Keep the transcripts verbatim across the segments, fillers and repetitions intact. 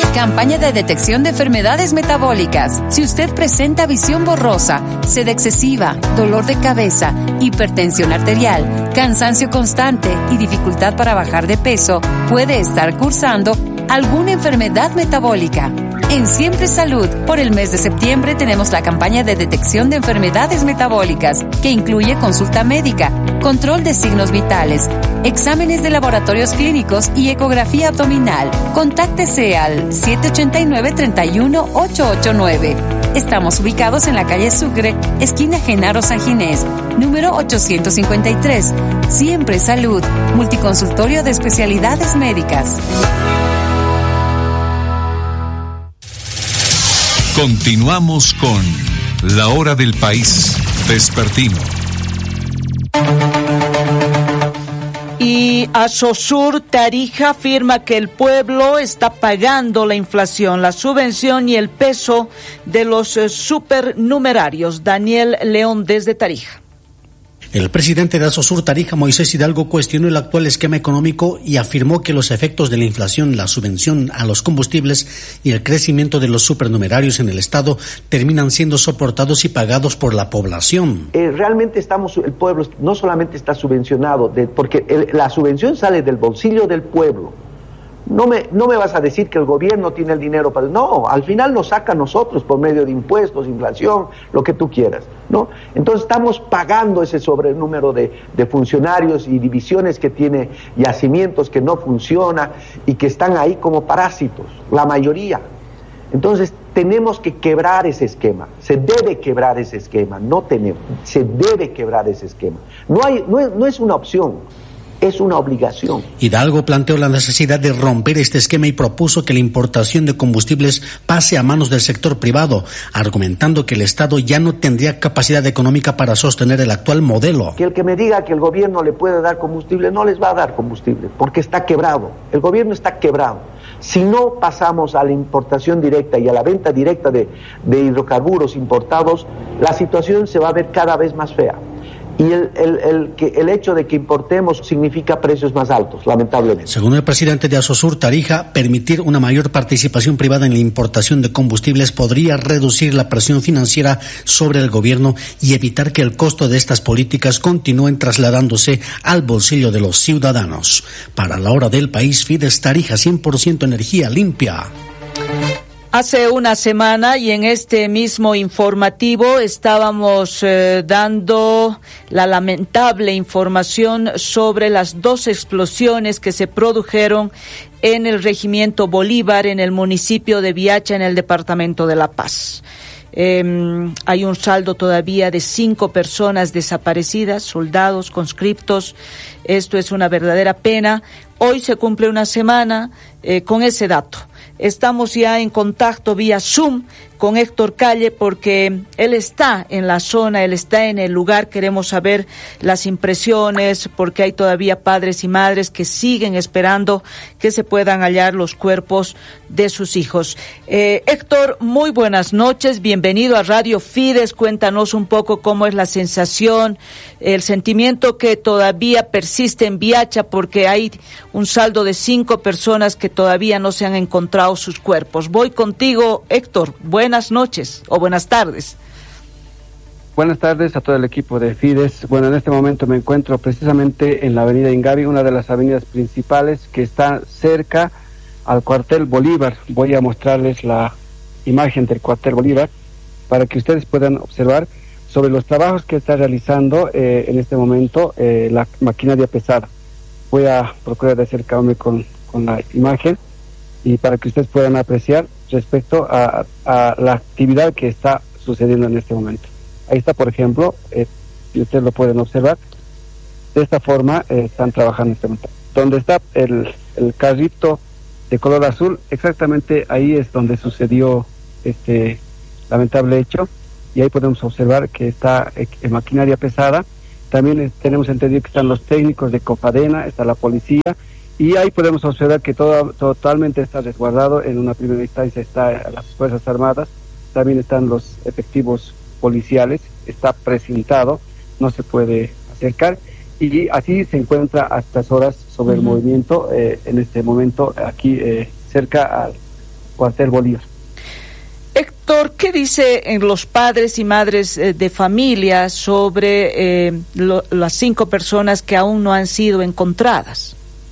Campaña de detección de enfermedades metabólicas. Si usted presenta visión borrosa, sed excesiva, dolor de cabeza, hipertensión arterial, cansancio constante y dificultad para bajar de peso, puede estar cursando alguna enfermedad metabólica. En Siempre Salud, por el mes de septiembre tenemos la campaña de detección de enfermedades metabólicas, que incluye consulta médica, control de signos vitales, exámenes de laboratorios clínicos y ecografía abdominal. Contáctese al siete ocho nueve, tres uno, ocho ocho nueve. Estamos ubicados en la calle Sucre, esquina Genaro San Ginés, número ochocientos cincuenta y tres. Siempre Salud, multiconsultorio de especialidades médicas. Continuamos con La Hora del País Vespertino. Y Asosur Tarija afirma que el pueblo está pagando la inflación, la subvención y el peso de los eh, supernumerarios. Daniel León desde Tarija. El presidente de Asosur Tarija, Moisés Hidalgo, cuestionó el actual esquema económico y afirmó que los efectos de la inflación, la subvención a los combustibles y el crecimiento de los supernumerarios en el Estado terminan siendo soportados y pagados por la población. Eh, realmente estamos, el pueblo no solamente está subvencionado, de, porque el, la subvención sale del bolsillo del pueblo. No me, no me vas a decir que el gobierno tiene el dinero para... No, al final nos saca a nosotros por medio de impuestos, inflación, lo que tú quieras, ¿no? Entonces estamos pagando ese sobrenúmero de, de funcionarios y divisiones que tiene yacimientos que no funciona y que están ahí como parásitos, la mayoría. Entonces tenemos que quebrar ese esquema, se debe quebrar ese esquema, no tenemos, se debe quebrar ese esquema. No hay, no es, no es una opción. Es una obligación. Hidalgo planteó la necesidad de romper este esquema y propuso que la importación de combustibles pase a manos del sector privado, argumentando que el Estado ya no tendría capacidad económica para sostener el actual modelo. Que el que me diga que el gobierno le puede dar combustible, no les va a dar combustible, porque está quebrado. El gobierno está quebrado. Si no pasamos a la importación directa y a la venta directa de, de hidrocarburos importados, la situación se va a ver cada vez más fea. Y el, el, el, que, el hecho de que importemos significa precios más altos, lamentablemente. Según el presidente de Asosur Tarija, permitir una mayor participación privada en la importación de combustibles podría reducir la presión financiera sobre el gobierno y evitar que el costo de estas políticas continúen trasladándose al bolsillo de los ciudadanos. Para La Hora del País, Fides Tarija, cien por ciento energía limpia. Hace una semana y en este mismo informativo estábamos eh, dando la lamentable información sobre las dos explosiones que se produjeron en el Regimiento Bolívar, en el municipio de Viacha, en el departamento de La Paz. Eh, hay un saldo todavía de cinco personas desaparecidas, soldados, conscriptos. Esto es una verdadera pena. Hoy se cumple una semana eh, con ese dato. Estamos ya en contacto vía Zoom con Héctor Calle porque él está en la zona, él está en el lugar. Queremos saber las impresiones porque hay todavía padres y madres que siguen esperando que se puedan hallar los cuerpos de sus hijos. Eh, Héctor, muy buenas noches, bienvenido a Radio Fides. Cuéntanos un poco cómo es la sensación, el sentimiento que todavía persiste en Viacha porque hay un saldo de cinco personas que todavía no se han encontrado sus cuerpos. Voy contigo, Héctor. Buenas noches o buenas tardes. Buenas tardes a todo el equipo de Fides. Bueno, en este momento me encuentro precisamente en la avenida Ingavi, una de las avenidas principales que está cerca al cuartel Bolívar. Voy a mostrarles la imagen del cuartel Bolívar para que ustedes puedan observar sobre los trabajos que está realizando eh, en este momento eh, la maquinaria pesada. Voy a procurar de acercarme con, con la imagen y para que ustedes puedan apreciar respecto a, a la actividad que está sucediendo en este momento. Ahí está, por ejemplo, eh, si ustedes lo pueden observar, de esta forma eh, están trabajando en este momento. Donde está el, el carrito de color azul, exactamente ahí es donde sucedió este lamentable hecho, y ahí podemos observar que está eh, en maquinaria pesada. También eh, tenemos entendido que están los técnicos de Cofadena, está la policía, y ahí podemos observar que todo totalmente está resguardado. En una primera instancia está las Fuerzas Armadas, también están los efectivos policiales, está precintado, no se puede acercar, y así se encuentra a estas horas sobre uh-huh. el movimiento, eh, en este momento aquí eh, cerca al, cuartel Bolívar. Héctor, ¿qué dicen los padres y madres de familia sobre eh, lo, las cinco personas que aún no han sido encontradas?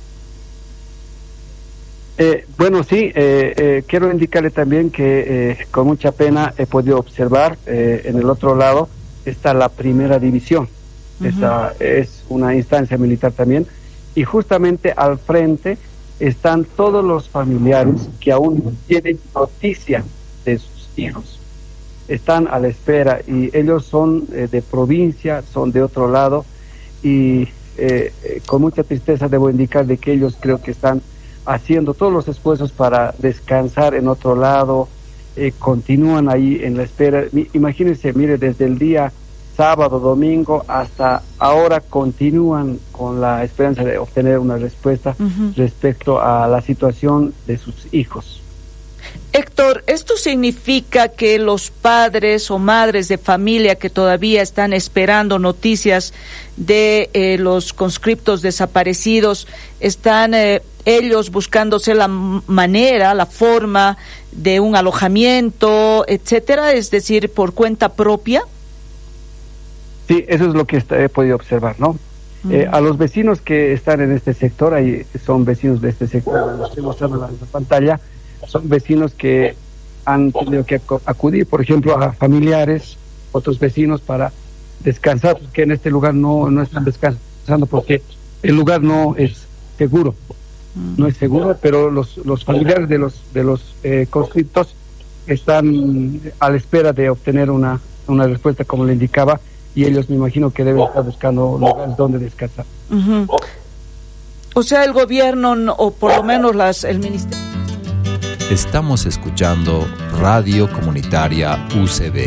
Eh, bueno, sí, eh, eh, quiero indicarle también que eh, con mucha pena he podido observar eh, en el otro lado está la primera división. Uh-huh. Esta es una instancia militar también, y justamente al frente están todos los familiares que aún no tienen noticia de sus hijos. Están a la espera, y ellos son eh, de provincia, son de otro lado, y eh, eh, con mucha tristeza debo indicar de que ellos creo que están haciendo todos los esfuerzos para descansar en otro lado, eh, continúan ahí en la espera. Imagínense, mire, desde el día sábado, domingo, hasta ahora continúan con la esperanza de obtener una respuesta uh-huh. respecto a la situación de sus hijos. Héctor, ¿esto significa que los padres o madres de familia que todavía están esperando noticias de eh, los conscriptos desaparecidos están eh, ellos buscándose la manera, la forma de un alojamiento, etcétera, es decir, por cuenta propia? Sí, eso es lo que he podido observar, ¿no? Mm. Eh, a los vecinos que están en este sector, ahí son vecinos de este sector, los estoy mostrando en la pantalla, son vecinos que han tenido que acudir, por ejemplo, a familiares, otros vecinos para descansar, porque en este lugar no, no están descansando porque el lugar no es seguro, no es seguro, pero los, los familiares de los de los eh, conscriptos están a la espera de obtener una, una respuesta, como le indicaba, y ellos me imagino que deben estar buscando lugares donde descansar. Uh-huh. O sea, el gobierno, o por lo menos las el ministerio. Estamos escuchando Radio Comunitaria U C B.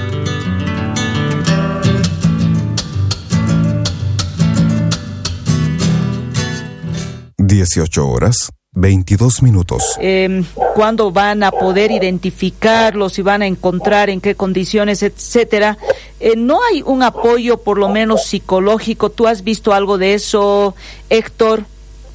dieciocho horas, veintidós minutos. Eh, ¿Cuándo van a poder identificarlos y van a encontrar en qué condiciones, etcétera? Eh, ¿No hay un apoyo, por lo menos psicológico? ¿Tú has visto algo de eso, Héctor?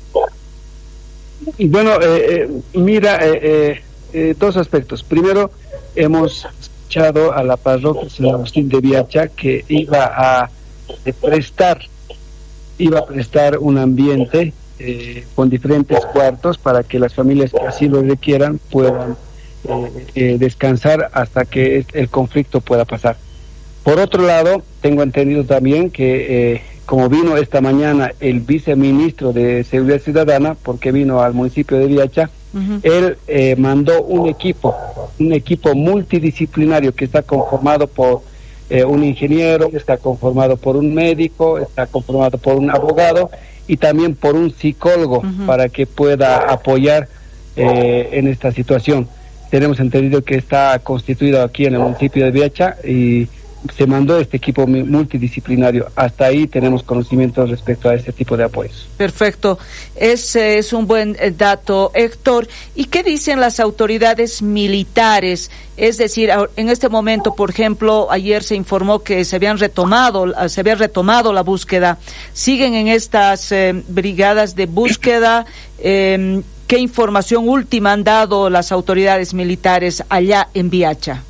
Bueno, eh, eh, mira, eh, eh, eh, dos aspectos. Primero, hemos escuchado a la parroquia San Agustín de Viacha que iba a eh, prestar, iba a prestar un ambiente eh, con diferentes cuartos para que las familias que así lo requieran puedan eh, eh, descansar hasta que el conflicto pueda pasar. Por otro lado, tengo entendido también que eh, como vino esta mañana el viceministro de Seguridad Ciudadana, porque vino al municipio de Viacha, uh-huh. él eh, mandó un equipo, un equipo multidisciplinario que está conformado por eh, un ingeniero, está conformado por un médico, está conformado por un abogado y también por un psicólogo uh-huh. para que pueda apoyar eh, en esta situación. Tenemos entendido que está constituido aquí en el municipio de Viacha y se mandó este equipo multidisciplinario. Hasta ahí tenemos conocimiento respecto a este tipo de apoyos. Perfecto, ese es un buen dato, Héctor. ¿Y qué dicen las autoridades militares? Es decir, en este momento, por ejemplo, ayer se informó que se habían retomado, se había retomado la búsqueda. ¿Siguen en estas eh, brigadas de búsqueda? Eh, ¿Qué información última han dado las autoridades militares allá en Viacha?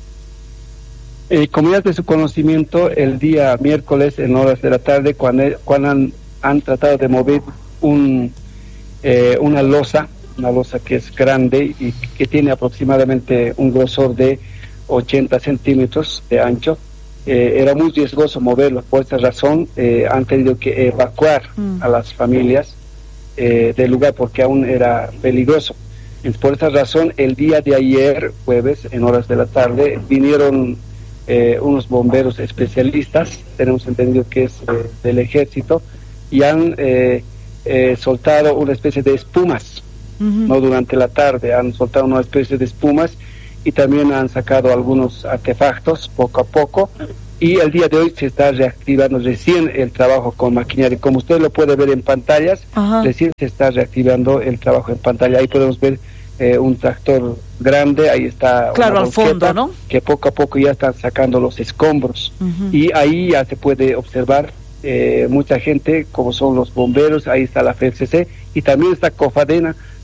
Eh, como ya es de su conocimiento, el día miércoles en horas de la tarde, cuando, cuando han, han tratado de mover un eh, una losa, una losa que es grande y que tiene aproximadamente un grosor de ochenta centímetros de ancho, eh, era muy riesgoso moverlo. Por esa razón eh, han tenido que evacuar mm. a las familias eh, del lugar porque aún era peligroso. Por esa razón, el día de ayer, jueves, en horas de la tarde, vinieron Eh, unos bomberos especialistas, tenemos entendido que es eh, del ejército, y han eh, eh, soltado una especie de espumas, uh-huh. no durante la tarde, han soltado una especie de espumas y también han sacado algunos artefactos poco a poco, y el día de hoy se está reactivando recién el trabajo con maquinaria. Como usted lo puede ver en pantallas, uh-huh. recién se está reactivando el trabajo en pantalla. Ahí podemos ver Eh, un tractor grande, ahí está claro, una al fondo, ¿no? Que poco a poco ya están sacando los escombros uh-huh. y ahí ya se puede observar eh, mucha gente, como son los bomberos, ahí está la F C C y también está Cofadena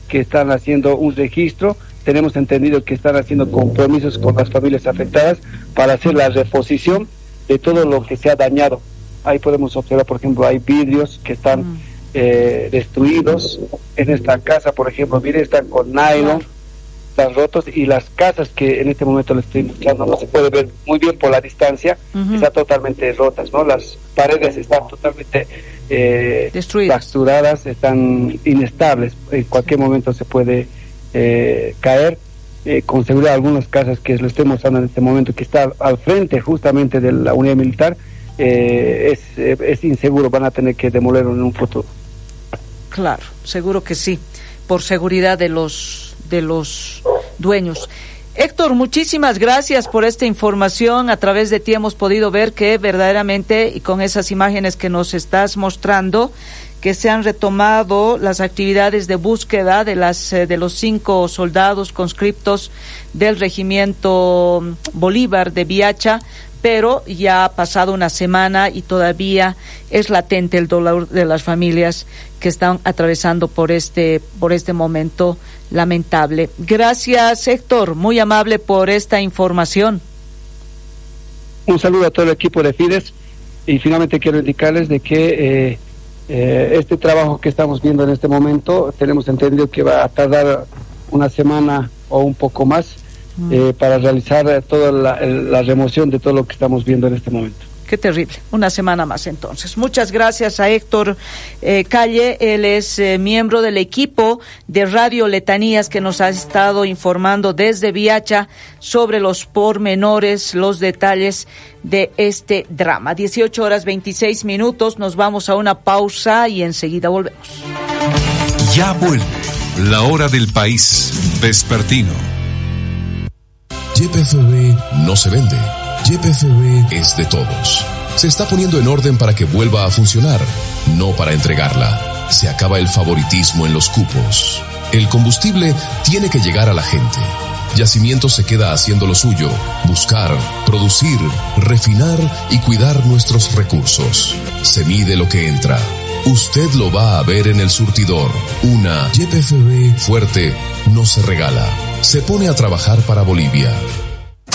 que están haciendo un registro. Tenemos entendido que están haciendo compromisos con las familias afectadas para hacer la reposición de todo lo que se ha dañado. Ahí podemos observar, por ejemplo, hay vidrios que están mm. eh, destruidos. En esta casa, por ejemplo, miren, están con nylon, están rotos, y las casas que en este momento les estoy mostrando no se puede ver muy bien por la distancia, uh-huh. están totalmente rotas, ¿no? Las paredes están totalmente eh, fracturadas, están inestables, en cualquier momento se puede eh, caer. Eh, con seguridad algunas casas que le estoy mostrando en este momento, que está al frente justamente de la unidad militar, eh, es, eh, es inseguro, van a tener que demolerlo en un futuro. Claro, seguro que sí, por seguridad de los de los dueños. Héctor, muchísimas gracias por esta información. A través de ti hemos podido ver que verdaderamente, y con esas imágenes que nos estás mostrando, que se han retomado las actividades de búsqueda de las eh, de los cinco soldados conscriptos del regimiento Bolívar de Viacha, pero ya ha pasado una semana y todavía es latente el dolor de las familias que están atravesando por este por este momento lamentable. Gracias, Héctor, muy amable por esta información. Un saludo a todo el equipo de Fides, y finalmente quiero indicarles de que eh, eh, este trabajo que estamos viendo en este momento, tenemos entendido que va a tardar una semana o un poco más mm. eh, para realizar toda la, la remoción de todo lo que estamos viendo en este momento. Qué terrible, una semana más entonces. Muchas gracias a Héctor eh, Calle, él es eh, miembro del equipo de Radio Letanías que nos ha estado informando desde Viacha sobre los pormenores, los detalles de este drama. dieciocho horas veintiséis minutos, nos vamos a una pausa y enseguida volvemos. Ya vuelve la hora del país vespertino. Y P F B no se vende. Y P F B es de todos. Se está poniendo en orden para que vuelva a funcionar, no para entregarla. Se acaba el favoritismo en los cupos. El combustible tiene que llegar a la gente. Yacimiento se queda haciendo lo suyo: buscar, producir, refinar y cuidar nuestros recursos. Se mide lo que entra. Usted lo va a ver en el surtidor. Una Y P F B fuerte no se regala. Se pone a trabajar para Bolivia.